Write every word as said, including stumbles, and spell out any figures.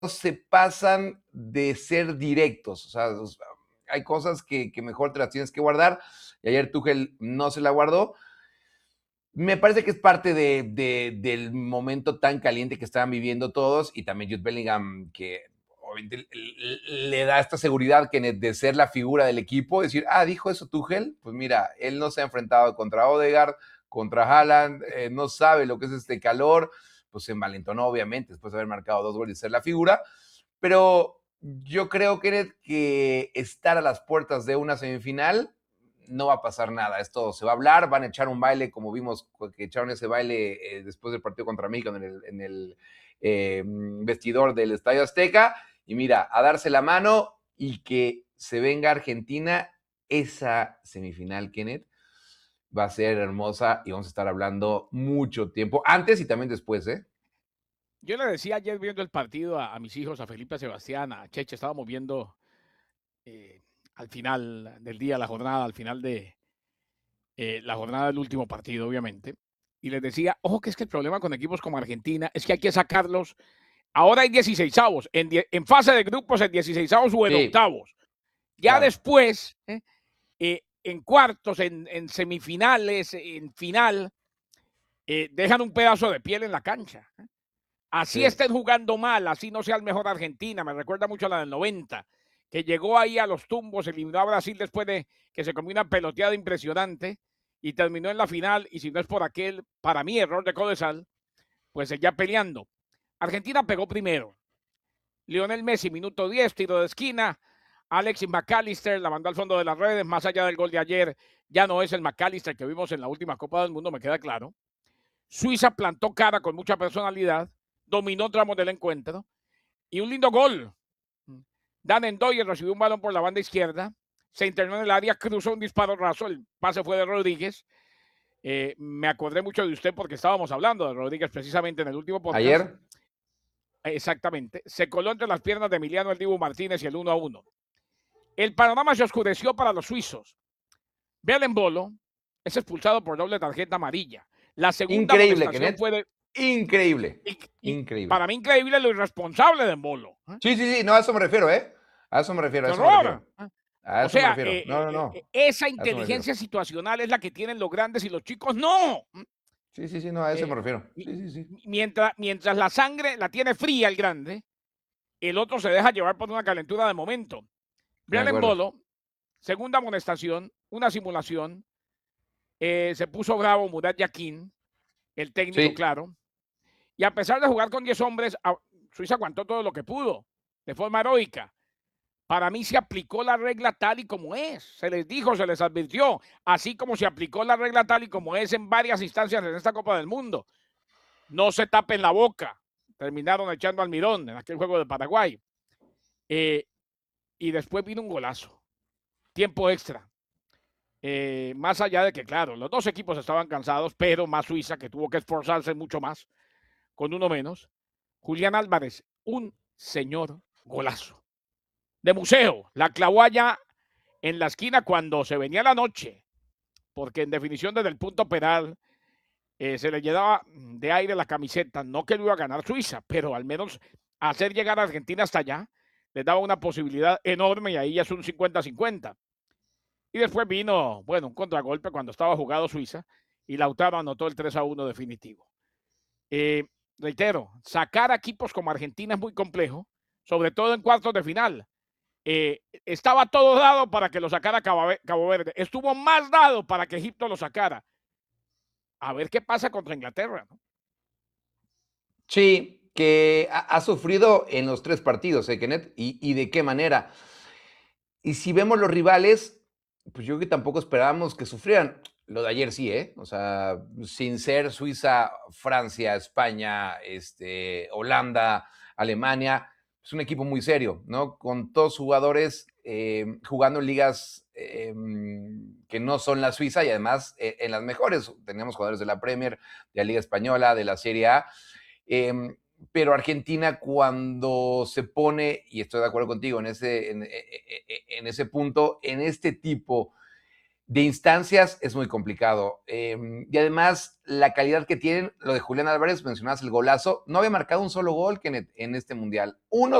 se pasan de ser directos. O sea, hay cosas que, que mejor te las tienes que guardar. Y ayer Tuchel no se la guardó. Me parece que es parte de, de, del momento tan caliente que estaban viviendo todos y también Jude Bellingham, que obviamente le da esta seguridad que de ser la figura del equipo, decir, ah, dijo eso Tuchel, pues mira, él no se ha enfrentado contra Odegaard, contra Haaland, eh, no sabe lo que es este calor, pues se envalentonó obviamente después de haber marcado dos goles y ser la figura, pero yo creo, Kenneth, que estar a las puertas de una semifinal no va a pasar nada. Esto se va a hablar, van a echar un baile, como vimos que echaron ese baile eh, después del partido contra México en el, en el eh, vestidor del Estadio Azteca. Y mira, a darse la mano y que se venga Argentina, esa semifinal, Kenneth, va a ser hermosa y vamos a estar hablando mucho tiempo, antes y también después, ¿eh? Yo le decía ayer viendo el partido a, a mis hijos, a Felipe, a Sebastián, a Cheche, estábamos viendo eh, al final del día, la jornada, al final de eh, la jornada del último partido, obviamente. Y les decía, ojo que es que el problema con equipos como Argentina es que hay que sacarlos. Ahora hay dieciseisavos, en, die, en fase de grupos en dieciseisavos o en Sí, octavos. Ya claro. después, eh, eh, en cuartos, en, en, semifinales, en final, eh, dejan un pedazo de piel en la cancha. ¿eh? Así Sí. estén jugando mal, así no sea el mejor Argentina. Me recuerda mucho a la del noventa, que llegó ahí a los tumbos, eliminó a Brasil después de que se comió una peloteada impresionante y terminó en la final. Y si no es por aquel, para mí, error de Codesal, pues seguía peleando. Argentina pegó primero. Lionel Messi, minuto diez, tiro de esquina. Alexis McAllister la mandó al fondo de las redes. Más allá del gol de ayer, ya no es el McAllister que vimos en la última Copa del Mundo, me queda claro. Suiza plantó cara con mucha personalidad, dominó tramos del encuentro y un lindo gol. Dan Endoyer recibió un balón por la banda izquierda, se internó en el área, cruzó un disparo raso, el pase fue de Rodríguez. Eh, me acordé mucho de usted porque estábamos hablando de Rodríguez precisamente en el último podcast. Ayer. Exactamente. Se coló entre las piernas de Emiliano El Dibu Martínez y el uno a uno. El panorama se oscureció para los suizos. Belen Bolo es expulsado por doble tarjeta amarilla. La segunda Increíble, amonestación Kenneth. fue de. Increíble. Y, y Increíble. para mí, increíble lo irresponsable de Embolo. ¿eh? Sí, sí, sí, no, a eso me refiero, ¿eh? A eso me refiero, a ¡Qué eso me horror! refiero. ¿eh? A O eso me sea, refiero. No, eh, no, eh, eh, no. esa A eso me refiero. inteligencia situacional es la que tienen los grandes y los chicos no. Sí, sí, sí, no, a eso me Eh, refiero. Sí, sí, sí. mientras, mientras la sangre la tiene fría el grande, el otro se deja llevar por una calentura de momento. De Brian acuerdo. Embolo, segunda amonestación, una simulación. Eh, se puso bravo Murat Yakin, el técnico, Sí, claro. Y a pesar de jugar con diez hombres, Suiza aguantó todo lo que pudo, de forma heroica. Para mí se aplicó la regla tal y como es. Se les dijo, se les advirtió, así como se aplicó la regla tal y como es en varias instancias en esta Copa del Mundo. No se tapen la boca. Terminaron echando almidón en aquel juego de Paraguay. Eh, y después vino un golazo. Tiempo extra. Eh, más allá de que, claro, los dos equipos estaban cansados, pero más Suiza, que tuvo que esforzarse mucho más, con uno menos. Julián Álvarez, un señor golazo. De museo, la clavó allá en la esquina cuando se venía la noche, porque en definición desde el punto penal eh, se le llenaba de aire la camiseta, no que lo iba a ganar Suiza, pero al menos hacer llegar a Argentina hasta allá les daba una posibilidad enorme y ahí ya es un cincuenta cincuenta. Y después vino, bueno, un contragolpe cuando estaba jugado Suiza y Lautaro anotó el tres a uno definitivo. Eh, reitero, sacar a equipos como Argentina es muy complejo, sobre todo en cuartos de final. Eh, estaba todo dado para que lo sacara Cabo Verde. Estuvo más dado para que Egipto lo sacara. A ver qué pasa contra Inglaterra, ¿no? sí, que ha, ha sufrido en los tres partidos, ¿eh, Kenneth? Y, y de qué manera. Y si vemos los rivales, pues yo creo que tampoco esperábamos que sufrieran. Lo de ayer sí, ¿eh? O sea, sin ser Suiza, Francia, España, este, Holanda, Alemania, es un equipo muy serio, ¿no? Con todos jugadores eh, jugando en ligas eh, que no son la Suiza y además eh, en las mejores. Tenemos jugadores de la Premier, de la Liga Española, de la Serie A. Eh, pero Argentina cuando se pone, y estoy de acuerdo contigo en ese, en, en ese punto, en este tipo de instancias es muy complicado. Eh, y además, la calidad que tienen, lo de Julián Álvarez, mencionabas el golazo, no había marcado un solo gol que en, en este Mundial. Uno